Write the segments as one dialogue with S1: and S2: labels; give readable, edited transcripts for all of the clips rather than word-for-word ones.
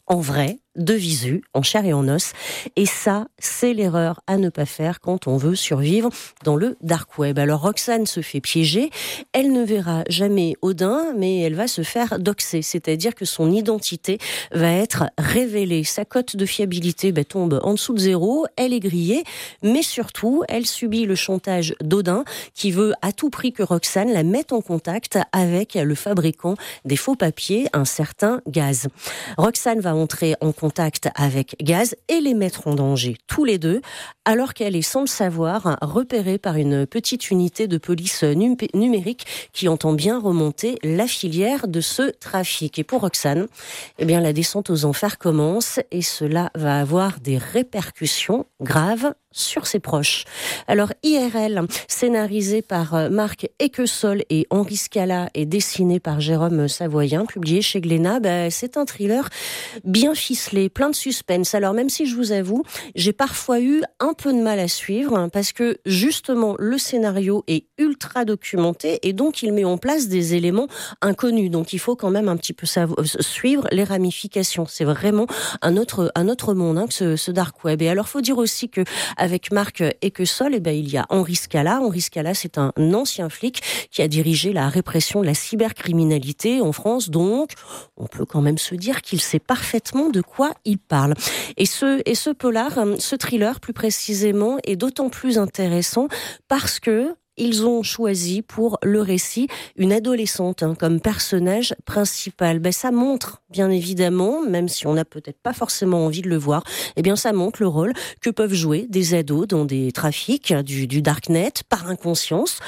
S1: en vrai, de visu, en chair et en os. Et ça, c'est l'erreur à ne pas faire quand on veut survivre dans le dark web. Alors Roxane se fait piéger, elle ne verra jamais Odin, mais elle va se faire doxer, c'est-à-dire que son identité va être révélée. Sa cote de fiabilité tombe en dessous de 0, elle est grillée, mais surtout, elle subit le chantage d'Odin qui veut à tout prix que Roxane la mette en contact avec le fabricant des faux papiers, un certain Gaz. Roxane va entrer en contact avec Gaz et les mettre en danger, tous les deux, alors qu'elle est, sans le savoir, repérée par une petite unité de police numérique qui entend bien remonter la filière de ce trafic. Et pour Roxane, la descente aux enfers commence et cela va avoir des répercussions graves sur ses proches. Alors IRL, scénarisé par Marc Équessol et Henri Scala et dessiné par Jérôme Savoyen, publié chez Glénat, c'est un thriller bien ficelé, plein de suspense. Alors même si je vous avoue, j'ai parfois eu un peu de mal à suivre parce que justement le scénario est ultra documenté et donc il met en place des éléments inconnus. Donc il faut quand même un petit peu suivre les ramifications. C'est vraiment un autre monde que ce dark web. Et alors faut dire aussi que avec Marc Équessol, il y a Henri Scala. Henri Scala, c'est un ancien flic qui a dirigé la répression de la cybercriminalité en France. Donc, on peut quand même se dire qu'il sait parfaitement de quoi il parle. Et ce polar, ce thriller plus précisément, est d'autant plus intéressant parce que ils ont choisi pour le récit une adolescente comme personnage principal. Ça montre, bien évidemment, même si on n'a peut-être pas forcément envie de le voir, ça montre le rôle que peuvent jouer des ados dans des trafics du darknet, par inconscience,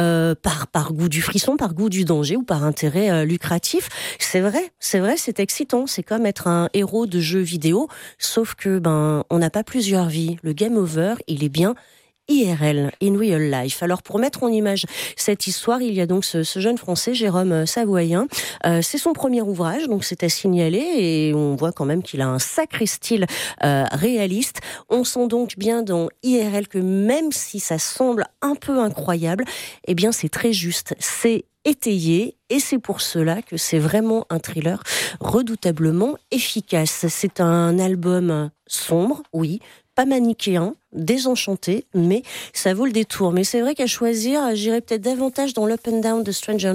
S1: par goût du frisson, par goût du danger ou par intérêt lucratif. C'est vrai, c'est excitant. C'est comme être un héros de jeu vidéo, sauf que on n'a pas plusieurs vies. Le game over, il est bien IRL, in real life. Alors pour mettre en image cette histoire, il y a donc ce jeune Français, Jérôme Savoyen. C'est son premier ouvrage, donc c'est à signaler, et on voit quand même qu'il a un sacré style réaliste. On sent donc bien dans IRL que même si ça semble un peu incroyable, c'est très juste, c'est étayé, et c'est pour cela que c'est vraiment un thriller redoutablement efficace. C'est un album sombre, oui, pas manichéen, désenchanté, mais ça vaut le détour. Mais c'est vrai qu'à choisir, j'irais peut-être davantage dans l'Up and Down de Stranger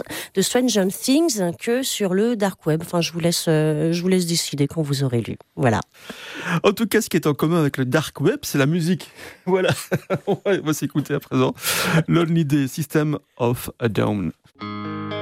S1: Things que sur le Dark Web. Enfin, je vous laisse décider quand vous aurez lu. Voilà.
S2: En tout cas, ce qui est en commun avec le Dark Web, c'est la musique. Voilà. On va s'écouter à présent Lonely Day, System of a Down.